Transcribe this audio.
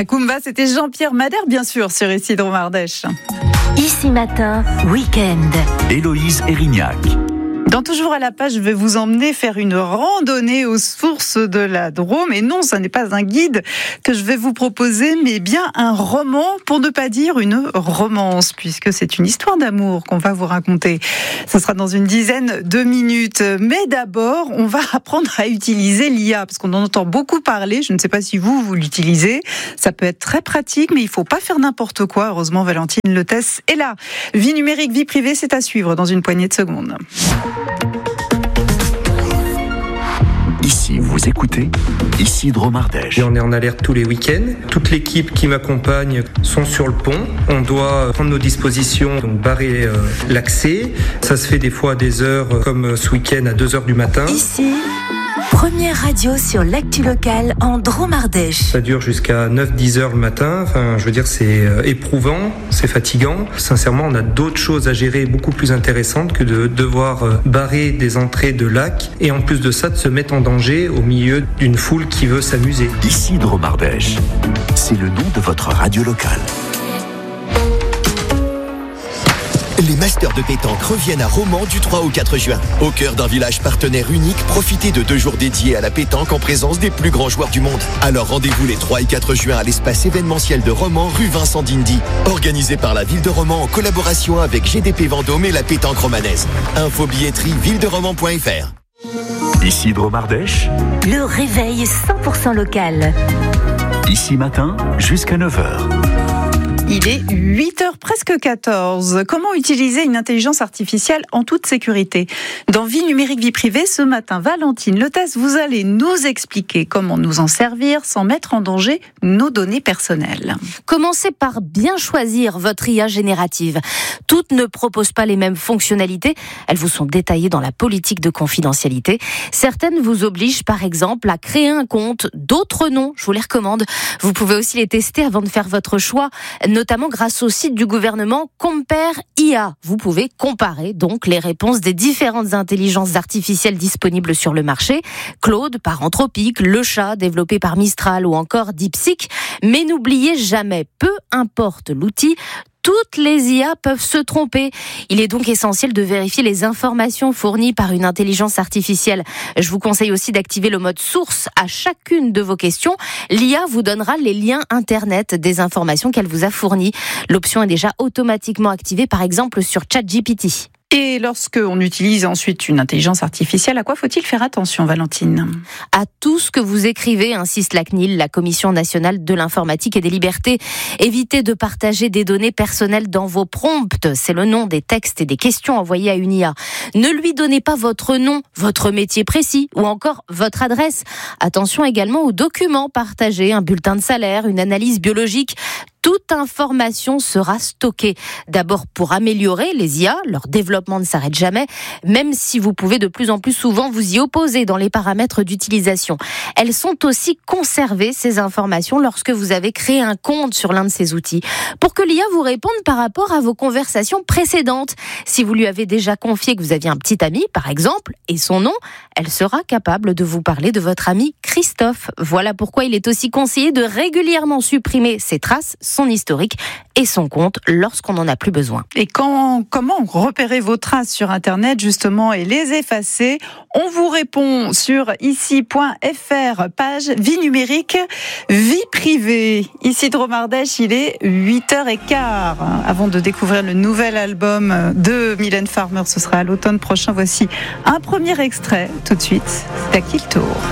Kumba, c'était Jean-Pierre Madère, bien sûr, sur Ici Dromardèche. Ici Matin, week-end. Héloïse Erignac. Dans Toujours à la page, je vais vous emmener faire une randonnée aux sources de la Drôme. Et non, ça n'est pas un guide que je vais vous proposer, mais bien un roman, pour ne pas dire une romance, puisque c'est une histoire d'amour qu'on va vous raconter. Ce sera dans une dizaine de minutes. Mais d'abord, on va apprendre à utiliser l'IA, parce qu'on en entend beaucoup parler. Je ne sais pas si vous l'utilisez. Ça peut être très pratique, mais il ne faut pas faire n'importe quoi. Heureusement, Valentine Letès est là. Vie numérique, vie privée, c'est à suivre dans une poignée de secondes. Ici, vous écoutez Ici Dromardèche. Et on est en alerte tous les week-ends. Toute l'équipe qui m'accompagne sont sur le pont. On doit prendre nos dispositions, donc barrer l'accès. Ça se fait des fois à des heures, comme ce week-end à 2h du matin. Ici, première radio sur l'actu locale en Dromardèche. Ça dure jusqu'à 9-10 heures le matin. Enfin, je veux dire, c'est éprouvant, c'est fatigant. Sincèrement, on a d'autres choses à gérer beaucoup plus intéressantes que de devoir barrer des entrées de lacs. Et en plus de ça, de se mettre en danger au milieu d'une foule qui veut s'amuser. Ici Dromardèche, c'est le nom de votre radio locale. Les Masters de pétanque reviennent à Romans du 3 au 4 juin. Au cœur d'un village partenaire unique, profitez de 2 jours dédiés à la pétanque en présence des plus grands joueurs du monde. Alors rendez-vous les 3 et 4 juin à l'espace événementiel de Romans, rue Vincent d'Indy. Organisé par la ville de Romans en collaboration avec GDP Vendôme et la pétanque romanaise. Info billetterie villedерomans.fr. Ici Dromardèche, Le réveil 100% local. ici matin jusqu'à 9h. Il est 8h, presque 14. Comment utiliser une intelligence artificielle en toute sécurité ? Dans Vie numérique, vie privée, ce matin, Valentine Letès, vous allez nous expliquer comment nous en servir sans mettre en danger nos données personnelles. Commencez par bien choisir votre IA générative. Toutes ne proposent pas les mêmes fonctionnalités. Elles vous sont détaillées dans la politique de confidentialité. Certaines vous obligent, par exemple, à créer un compte. D'autres non, je vous les recommande. Vous pouvez aussi les tester avant de faire votre choix, notamment grâce au site du gouvernement Compare IA. Vous pouvez comparer donc les réponses des différentes intelligences artificielles disponibles sur le marché. Claude par Anthropic, Le Chat développé par Mistral ou encore DeepSeek. Mais n'oubliez jamais, peu importe l'outil, toutes les IA peuvent se tromper. Il est donc essentiel de vérifier les informations fournies par une intelligence artificielle. Je vous conseille aussi d'activer le mode source à chacune de vos questions. L'IA vous donnera les liens internet des informations qu'elle vous a fournies. L'option est déjà automatiquement activée, par exemple sur ChatGPT. Et lorsqu'on utilise ensuite une intelligence artificielle, à quoi faut-il faire attention, Valentine ? À tout ce que vous écrivez, insiste la CNIL, la Commission nationale de l'informatique et des libertés. Évitez de partager des données personnelles dans vos prompts. C'est le nom des textes et des questions envoyés à une IA. Ne lui donnez pas votre nom, votre métier précis ou encore votre adresse. Attention également aux documents partagés, un bulletin de salaire, une analyse biologique. Toute information sera stockée. D'abord pour améliorer les IA, leur développement ne s'arrête jamais, même si vous pouvez de plus en plus souvent vous y opposer dans les paramètres d'utilisation. Elles sont aussi conservées, ces informations, lorsque vous avez créé un compte sur l'un de ces outils, pour que l'IA vous réponde par rapport à vos conversations précédentes. Si vous lui avez déjà confié que vous aviez un petit ami, par exemple, et son nom, elle sera capable de vous parler de votre ami Christophe. Voilà pourquoi il est aussi conseillé de régulièrement supprimer ses traces, son historique et son compte lorsqu'on n'en a plus besoin. Et comment repérer vos traces sur Internet justement et les effacer ? On vous répond sur ici.fr, page vie numérique, vie privée. Ici Dromardèche, il est 8h15. Avant de découvrir le nouvel album de Mylène Farmer, ce sera à l'automne prochain. Voici un premier extrait tout de suite. C'est à qui le tour ?